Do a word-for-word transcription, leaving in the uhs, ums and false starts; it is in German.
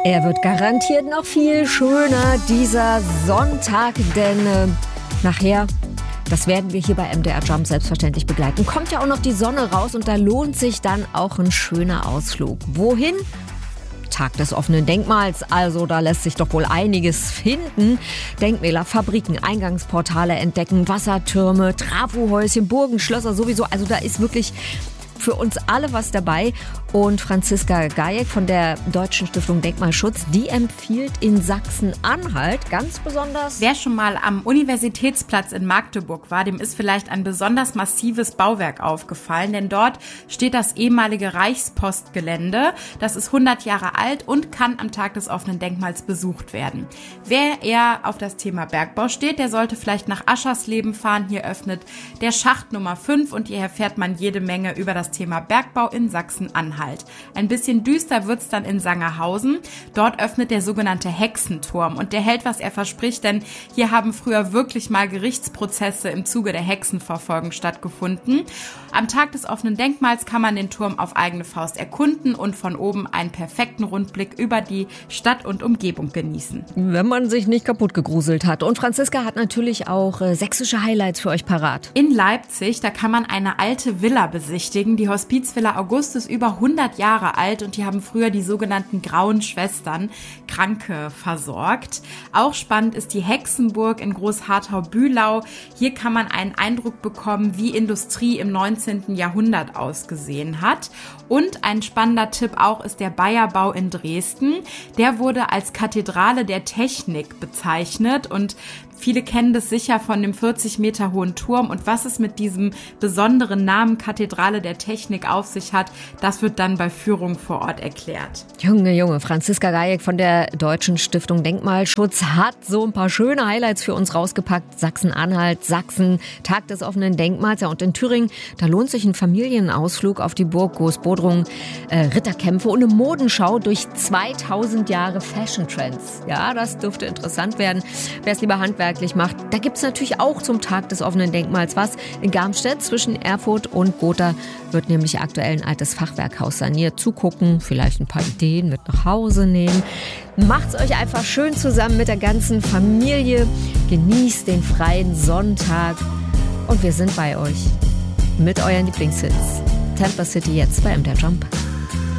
Er wird garantiert noch viel schöner, dieser Sonntag, denn äh, nachher, das werden wir hier bei M D R Jump selbstverständlich begleiten. Kommt ja auch noch die Sonne raus und da lohnt sich dann auch ein schöner Ausflug. Wohin? Tag des offenen Denkmals, also da lässt sich doch wohl einiges finden. Denkmäler, Fabriken, Eingangsportale entdecken, Wassertürme, Trafohäuschen, Burgen, Schlösser sowieso. Also da ist wirklich für uns alle was dabei. Und Franziska Gajek von der Deutschen Stiftung Denkmalschutz, die empfiehlt in Sachsen-Anhalt ganz besonders. Wer schon mal am Universitätsplatz in Magdeburg war, dem ist vielleicht ein besonders massives Bauwerk aufgefallen, denn dort steht das ehemalige Reichspostgelände. Das ist hundert Jahre alt und kann am Tag des offenen Denkmals besucht werden. Wer eher auf das Thema Bergbau steht, der sollte vielleicht nach Aschersleben fahren. Hier öffnet der Schacht Nummer fünf und hier erfährt man jede Menge über das Thema Bergbau in Sachsen-Anhalt. Ein bisschen düster wird's dann in Sangerhausen. Dort öffnet der sogenannte Hexenturm und der hält, was er verspricht, denn hier haben früher wirklich mal Gerichtsprozesse im Zuge der Hexenverfolgung stattgefunden. Am Tag des offenen Denkmals kann man den Turm auf eigene Faust erkunden und von oben einen perfekten Rundblick über die Stadt und Umgebung genießen. Wenn man sich nicht kaputt gegruselt hat. Und Franziska hat natürlich auch äh, sächsische Highlights für euch parat. In Leipzig, da kann man eine alte Villa besichtigen. Die Hospizvilla August ist über hundert Jahre alt und die haben früher die sogenannten Grauen Schwestern Kranke versorgt. Auch spannend ist die Hexenburg in Großharthau-Bühlau. Hier kann man einen Eindruck bekommen, wie Industrie im neunzehnten Jahrhundert ausgesehen hat. Und ein spannender Tipp auch ist der Bayerbau in Dresden. Der wurde als Kathedrale der Technik bezeichnet und viele kennen das sicher von dem vierzig Meter hohen Turm. Und was es mit diesem besonderen Namen Kathedrale der Technik auf sich hat, das wird dann bei Führung vor Ort erklärt. Junge, Junge, Franziska Gajek von der Deutschen Stiftung Denkmalschutz hat so ein paar schöne Highlights für uns rausgepackt. Sachsen-Anhalt, Sachsen, Tag des offenen Denkmals. Ja, und in Thüringen, da lohnt sich ein Familienausflug auf die Burg Großbodrung, äh, Ritterkämpfe und eine Modenschau durch zweitausend Jahre Fashion Trends. Ja, das dürfte interessant werden. Wer es lieber Handwerk macht. Da gibt es natürlich auch zum Tag des offenen Denkmals was. In Garmstedt zwischen Erfurt und Gotha wird nämlich aktuell ein altes Fachwerkhaus saniert. Zugucken, vielleicht ein paar Ideen mit nach Hause nehmen. Macht's euch einfach schön zusammen mit der ganzen Familie. Genießt den freien Sonntag. Und wir sind bei euch mit euren Lieblingshits. Tampa City jetzt bei M D R Jump.